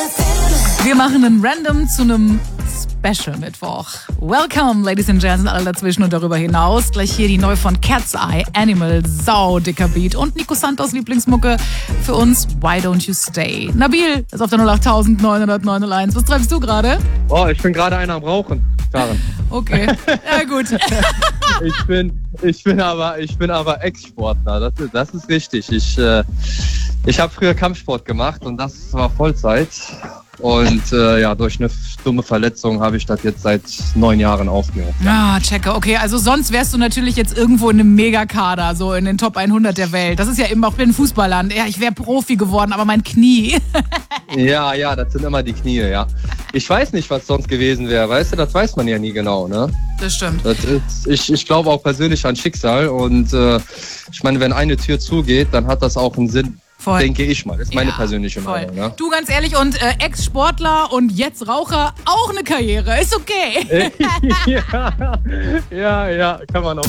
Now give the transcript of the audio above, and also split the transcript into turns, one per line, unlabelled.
Wir machen einen Random zu einem Special Mittwoch. Welcome, Ladies and Gents, alle dazwischen und darüber hinaus. Gleich hier die neu von Cat's Eye, Animal, sau dicker Beat und Nico Santos Lieblingsmucke für uns, Why Don't You Stay. Nabil ist auf der 08901. Was treibst du gerade?
Oh, ich bin gerade einer am Rauchen, Karen.
Okay, ja gut.
Ich bin aber Ex-Sportler, das ist richtig. Ich habe früher Kampfsport gemacht und das war Vollzeit. Und durch eine dumme Verletzung habe ich das jetzt seit 9 Jahren aufgehört.
Ah, checke. Okay, also sonst wärst du natürlich jetzt irgendwo in einem Megakader, so in den Top 100 der Welt. Das ist ja immer auch in Fußballland. Ja, ich wäre Profi geworden, aber mein Knie.
Ja, das sind immer die Knie, ja. Ich weiß nicht, was sonst gewesen wäre, weißt du, das weiß man ja nie genau, ne?
Das stimmt.
Ich glaube auch persönlich an Schicksal und ich meine, wenn eine Tür zugeht, dann hat das auch einen Sinn.
Voll.
Denke ich mal. Das ist meine persönliche Meinung. Ne?
Du, ganz ehrlich, und Ex-Sportler und jetzt Raucher, auch eine Karriere. Ist okay.
Ja, kann man auch.